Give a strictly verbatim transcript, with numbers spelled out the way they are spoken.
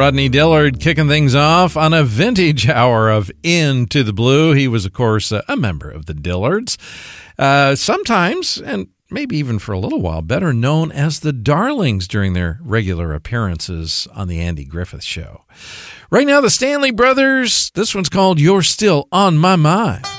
Rodney Dillard kicking things off on a vintage hour of Into the Blue. He was, of course, a member of the Dillards. Uh, sometimes, and maybe even for a little while, better known as the Darlings during their regular appearances on the Andy Griffith Show. Right now, the Stanley Brothers. This one's called You're Still on My Mind.